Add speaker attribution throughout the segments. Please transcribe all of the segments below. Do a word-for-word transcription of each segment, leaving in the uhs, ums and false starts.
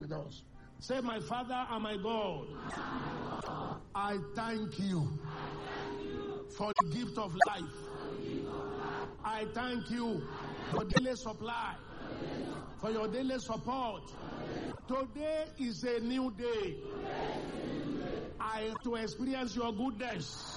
Speaker 1: with us. Say, my Father and my God, I thank you for the gift of life. I thank you for daily supply, for your daily support. Today is a new day. I to experience your goodness.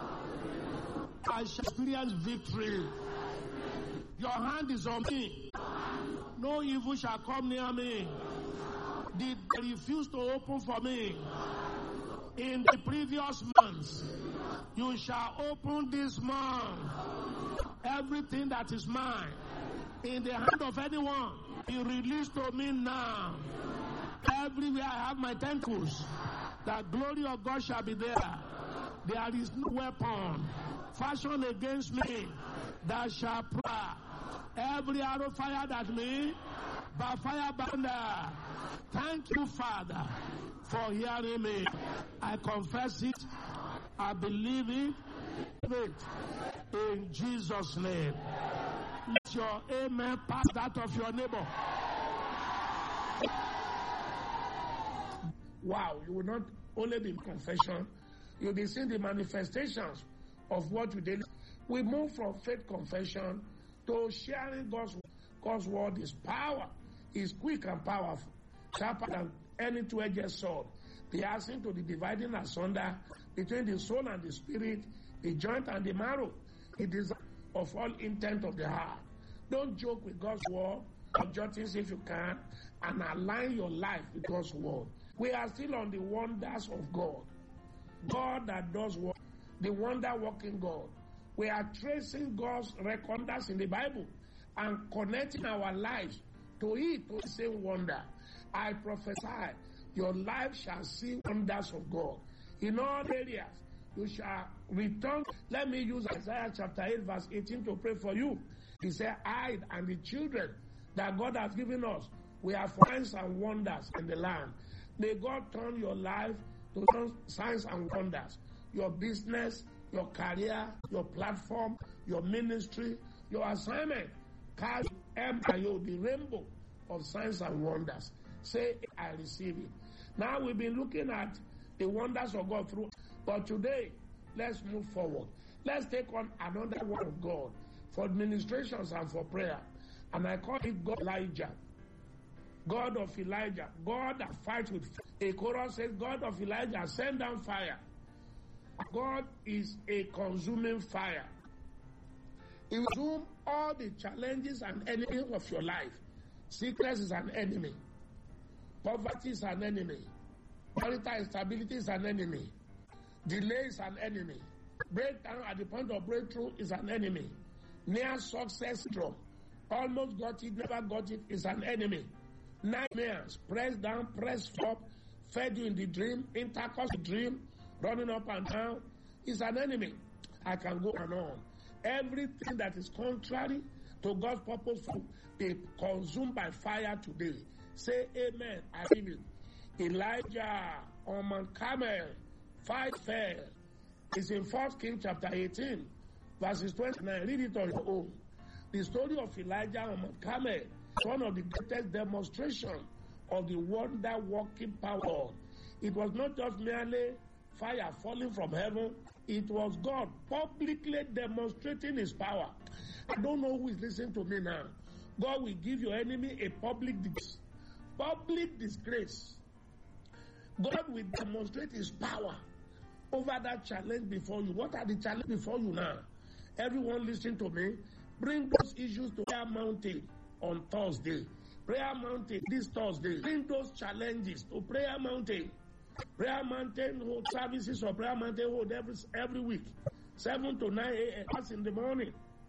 Speaker 1: I shall experience victory. Your hand is on me. No evil shall come near me. Did they refuse to open for me in the previous months? You shall open this month. Everything that is mine in the hand of anyone be released to me now. Everywhere I have my tentacles, the glory of God shall be there. There is no weapon fashioned against me that shall prosper. Every arrow fired at me by fire thunder. Thank you, Father, for hearing me. I confess it. I believe it. In Jesus' name. Let your amen pass that of your neighbor. Wow, you will not only be in confession, you'll be seeing the manifestations of what we did. We move from faith confession to sharing God's word. God's word is power, is quick and powerful, sharper than any two-edged sword, piercing to the dividing asunder between the soul and the spirit, the joint and the marrow, the desire of all intent of the heart. Don't joke with God's word, jot things if you can, and align your life with God's word. We are still on the wonders of God. God that does work, the wonder-working God. We are tracing God's wonders in the Bible and connecting our lives to it, to the same wonder. I prophesy, your life shall see wonders of God. In all areas, you shall return. Let me use Isaiah chapter eight, verse eighteen to pray for you. He said, I and the children that God has given us, we are signs and wonders in the land. May God turn your life to signs and wonders. Your business, your career, your platform, your ministry, your assignment. Carry embryo, the rainbow of signs and wonders. Say, I receive it. Now we've been looking at the wonders of God through, but today, let's move forward. Let's take on another word of God for administrations and for prayer. And I call it God Elijah. God of Elijah. God that fights with fire. A chorus says, God of Elijah, send down fire. God is a consuming fire. He will consume all the challenges and enemies of your life. Sickness is an enemy. Poverty is an enemy. Marital instability is an enemy. Delay is an enemy. Breakdown at the point of breakthrough is an enemy. Near success syndrome, almost got it, never got it, is an enemy. Nightmares, press down, press up, fed you in the dream, intercourse dream, running up and down, is an enemy. I can go on and on. Everything that is contrary to God's purpose will be consumed by fire today. Say amen. I believe it. Elijah on Mount Carmel, fight fell. It's in First Kings chapter eighteen, verses twenty-nine. Read it on your own. The story of Elijah on Mount Carmel is one of the greatest demonstrations of the wonder-working power. It was not just merely fire falling from heaven. It was God publicly demonstrating his power. I don't know who is listening to me now. God will give your enemy a public disgrace. Public disgrace. God will demonstrate his power over that challenge before you. What are the challenges before you now? Everyone listening to me, bring those issues to Prayer Mountain on Thursday. Prayer Mountain this Thursday. Bring those challenges to Prayer Mountain. Prayer Mountain hold services or Prayer Mountain hold every, every week. seven to nine a.m. That's in the morning.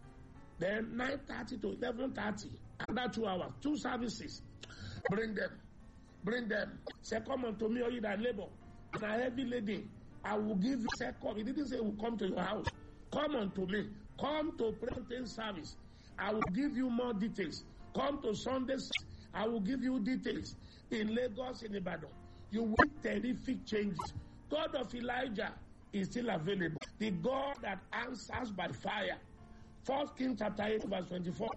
Speaker 1: Then nine thirty to eleven thirty. Another two hours. Two services. Bring them. Bring them. Say, come unto me, all you that labor. And a heavy lady, I will give you. Say, come. He didn't say, will come to your house. Come unto me. Come to Prayer service. I will give you more details. Come to Sunday. I will give you details. In Lagos, in Ibadan. You will terrific changes. God of Elijah is still available. The God that answers by fire. First Kings chapter eight, verse twenty-four.